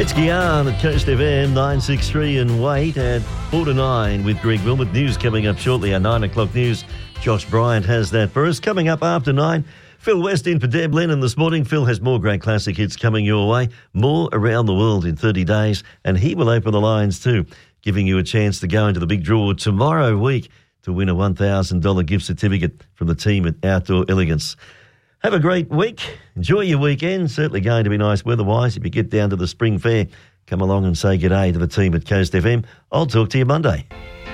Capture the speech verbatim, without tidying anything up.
It's Guian at Coast F M, nine six three and wait at four to nine with Greg Wilmot. News coming up shortly, our nine o'clock news. Josh Bryant has that for us. Coming up after nine, Phil West in for Deb Lennon this morning. Phil has more great classic hits coming your way, more around the world in thirty days, and he will open the lines too, giving you a chance to go into the big draw tomorrow week to win a one thousand dollars gift certificate from the team at Outdoor Elegance. Have a great week. Enjoy your weekend. Certainly going to be nice weather-wise. If you get down to the Spring Fair, come along and say g'day to the team at Coast F M. I'll talk to you Monday.